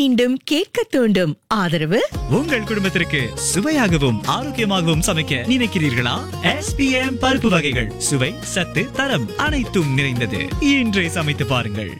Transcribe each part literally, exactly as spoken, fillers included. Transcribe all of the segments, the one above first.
மீண்டும் கேட்க தூண்டும். ஆதரவு உங்கள் குடும்பத்திற்கு சுவையாகவும் ஆரோக்கியமாகவும் சமைக்க நினைக்கிறீர்களா? எஸ் பி எம் பருப்பு வகைகள் சுவை, சத்து, தரம் அனைத்தும் நிறைந்தது. இன்றே சமைத்து பாருங்கள்.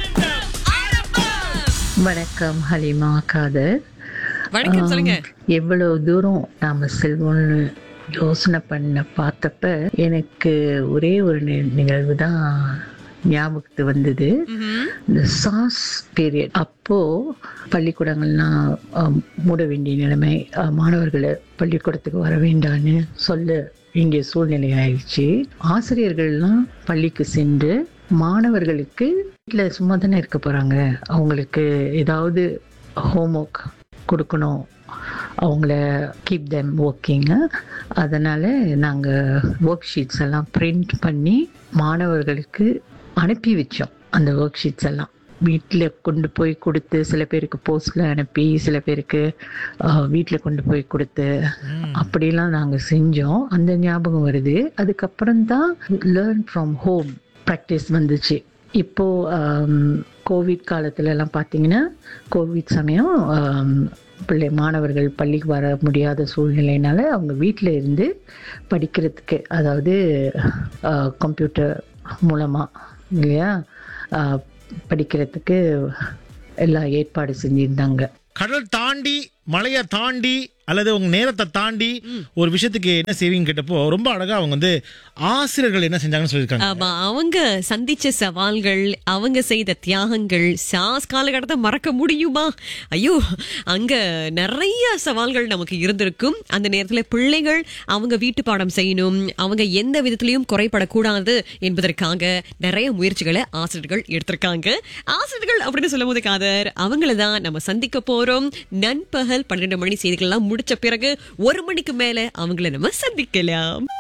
வணக்கம் ஹலிமா காதர். வணக்கம், சொல்லுங்க. எவ்வளவு தூரம் நாம செல்வோம்னு யோசனை பண்ண பார்த்தப்ப எனக்கு ஒரே ஒரு நி- நிகழ்வு தான் ஞாபகத்து வந்தது. இந்த சாஸ் பீரியட் அப்போ பள்ளிக்கூடங்கள்லாம் அஹ், மூட வேண்டிய நிலைமை, அஹ், மாணவர்களை பள்ளிக்கூடத்துக்கு வர வேண்டான்னு சொல்ல வேண்டிய சூழ்நிலை ஆயிடுச்சு. ஆசிரியர்கள்லாம் பள்ளிக்கு சென்று மாணவர்களுக்கு வீட்டில் சும்மா தானே இருக்க போகிறாங்க, அவங்களுக்கு ஏதாவது ஹோம்ஒர்க் கொடுக்கணும், அவங்கள கீப் தெம் ஒர்க்கிங்க. அதனால் நாங்கள் ஒர்க் ஷீட்ஸ் எல்லாம் பிரிண்ட் பண்ணி மாணவர்களுக்கு அனுப்பி வச்சோம். அந்த ஒர்க் ஷீட்ஸ் எல்லாம் வீட்டில் கொண்டு போய் கொடுத்து, சில பேருக்கு போஸ்டில் அனுப்பி, சில பேருக்கு வீட்டில் கொண்டு போய் கொடுத்து, அப்படிலாம் நாங்கள் செஞ்சோம். அந்த ஞாபகம் வருது. அதுக்கப்புறம் தான் லேர்ன் ஃப்ரம் ஹோம் ப்ராக்டிஸ் வந்துச்சு. இப்போது கோவிட் காலத்துலலாம் பார்த்தீங்கன்னா, கோவிட் சமயம் ஆம், பிள்ளை மாணவர்கள் பள்ளிக்கு வர முடியாத சூழ்நிலையினால அவங்க வீட்டில் இருந்து படிக்கிறதுக்கு, அதாவது கம்ப்யூட்டர் மூலமாக இல்லையா, ஆஹ், படிக்கிறதுக்கு எல்லா ஏற்பாடு செஞ்சுருந்தாங்க. கடல் தாண்டி, மலையை தாண்டி, அல்லது உங்க நேரத்தை தாண்டி ஒரு விஷயத்துக்கு என்ன செய்வீங்க கேட்டப்போ ரொம்ப அழகா அவங்க வந்து ஆசிரியர்கள் என்ன செஞ்சாங்கன்னு சொல்லியிருக்காங்க. ஆமா, அவங்க சந்திச்ச சவால்கள், அவங்க செய்த தியாகங்கள் சாஸ் காலகட்டத்தை மறக்க முடியுமா? ஐயோ, அங்க நிறைய சவால்கள் நமக்கு இருந்திருக்கும். அந்த நேரத்துல பிள்ளைகள் அவங்க வீட்டு பாடம் செய்யணும், அவங்க எந்த விதத்திலையும் குறைபடக்கூடாது என்பதற்காக நிறைய முயற்சிகளை ஆசிரியர்கள் எடுத்திருக்காங்க. ஆசிரியர்கள் அப்படின்னு சொல்லும் போது காதர், அவங்கள தான் நம்ம சந்திக்க போறோம். நண்பகல் பன்னிரண்டு மணி செய்திகள் எல்லாம் முடிச்ச பிறகு ஒரு மணிக்கு மேல அவங்கள நம்ம சந்திக்கலாம்.